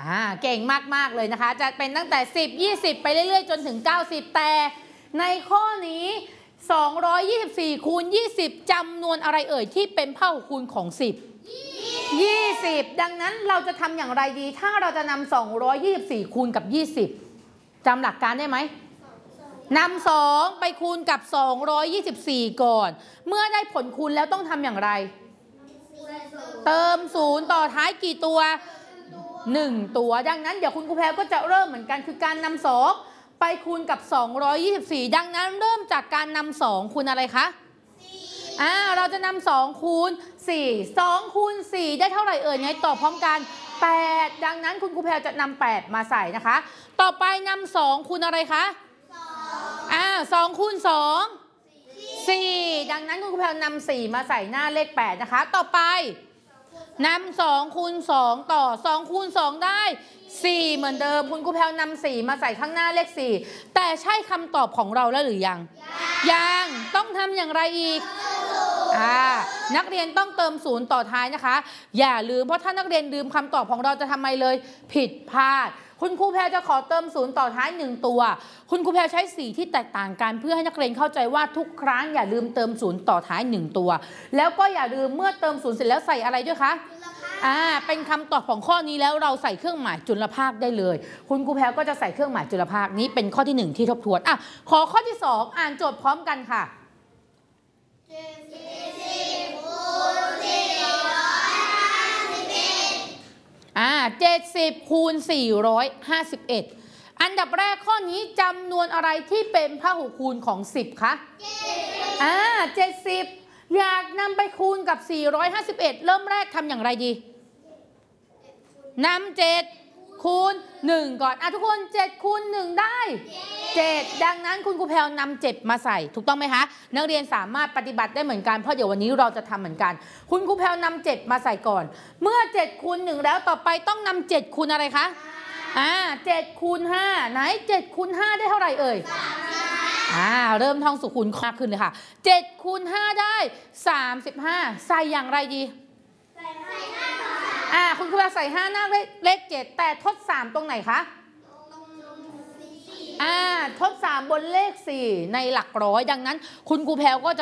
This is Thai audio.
เก่งมากๆเลยนะคะจะเป็นตั้งแต่10 20ไปเรื่อยๆจนถึง90แต่ในข้อนี้224คูณ20จำนวนอะไรเอ่ยที่เป็นพหุคูณของ10 20ดังนั้นเราจะทำอย่างไรดีถ้าเราจะนำ224คูณกับ20จำหลักการได้ไหมนำ2ไปคูณกับ224ก่อนเมื่อได้ผลคูณแล้วต้องทำอย่างไรเติม0ต่อท้ายกี่ตัว1ตัวดังนั้นเดี๋ยวคุณครูแพรก็จะเริ่มเหมือนกันคือการนำ2ไปคูณกับ224ดังนั้นเริ่มจากการนำ2คูณอะไรคะเราจะนำ2คูณ4 2คูณ4ได้เท่าไหร่เอ่ยไงตอบพร้อมกัน8ดังนั้นคุณครูแพรจะนำ8มาใส่นะคะต่อไปนำ2คูณอะไรคะ2คูณ2 4ดังนั้นคุณครูแพรนำ4มาใส่หน้าเลข8นะคะต่อไปนำ2คูณ2ต่อ2คูณ2ได้4เหมือนเดิมคุณครูแพรนำ4มาใส่ข้างหน้าเลข4แต่ใช่คำตอบของเราแล้วหรือยังต้องทำอย่างไรอีกนักเรียนต้องเติม0ต่อท้ายนะคะอย่าลืมเพราะถ้านักเรียนลืมคำตอบของเราจะทำไมเลยผิดพลาดคุณครูแพรจะขอเติม0ต่อท้าย1ตัวคุณครูแพรใช้สีที่แตกต่างกันเพื่อให้นักเรียนเข้าใจว่าทุกครั้งอย่าลืมเติม0ต่อท้าย1ตัวแล้วก็อย่าลืมเมื่อเติม0เสร็จแล้วใส่อะไรด้วยคะเป็นคำตอบของข้อนี้แล้วเราใส่เครื่องหมายจุลภาคได้เลยคุณครูแพรก็จะใส่เครื่องหมายจุลภาคนี้เป็นข้อที่1ที่ทบทวนขอข้อที่2อ่านโจทย์พร้อมกันค่ะ70คูณ451อันดับแรกข้อนี้จำนวนอะไรที่เป็นพหุคูณของ10คะ70อยากนำไปคูณกับ451เริ่มแรกทำอย่างไรดีนำ7คูณ1ก่อนทุกคน7คูณ1ได้7ดังนั้นคุณครูแพรนำ7มาใส่ถูกต้องไหมคะนักเรียนสามารถปฏิบัติได้เหมือนกันเพราะเดี๋ยววันนี้เราจะทำเหมือนกันคุณครูแพรนำ7มาใส่ก่อนเมื่อ7คูณ1แล้วต่อไปต้องนำ7คูณอะไรคะ7คูณ5ไหน7คูณ5ได้เท่าไหร่เอ่ยเริ่มท่องสุขคูณมากขึ้นเลยค่ะ7คูณ5ได้35ใส่อย่างไรดีคุณครูใส่5หน้าเลข7แต่ทด3ตรงไหนคะทด3บนเลข4ในหลักร้อยดังนั้นคุณครูแพรก็จะ